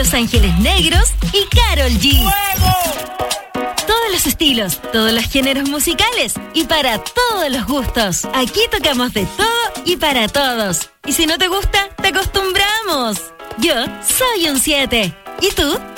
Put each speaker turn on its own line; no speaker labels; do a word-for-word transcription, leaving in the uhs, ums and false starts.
Los Ángeles Negros y Karol G. Todos los estilos, todos los géneros musicales y para todos los gustos. Aquí tocamos de todo y para todos. Y si no te gusta, te acostumbramos. Yo soy un siete. ¿Y tú?